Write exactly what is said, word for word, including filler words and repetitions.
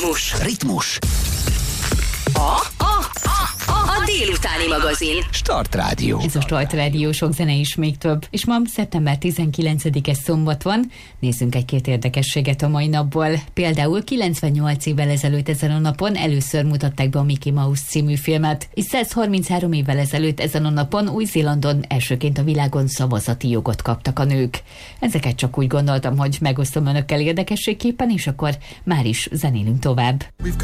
Ritmus. Ritmus. A, a, a, a délutáni magazin. Start Rádió. Ez a Start Rádió, sok zene is, még több. És ma szeptember tizenkilencedike szombat van. Nézzünk egy-két érdekességet a mai napból. Például kilencvennyolc évvel ezelőtt ezen a napon először mutatták be a Mickey Mouse című filmet, és száz harminchárom évvel ezelőtt ezen a napon Új-Zélandon elsőként a világon szavazati jogot kaptak a nők. Ezeket csak úgy gondoltam, hogy megosztom önökkel érdekességképpen, és akkor már is zenélünk tovább.